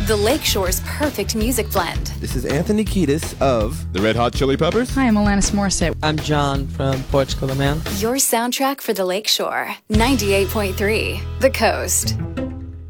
The Lakeshore's perfect music blend. This is Anthony Kiedis of The Red Hot Chili Peppers. Hi, I'm Alanis Morissette. I'm John from Portugal, the Man. Your soundtrack for the Lakeshore. 98.3 The Coast.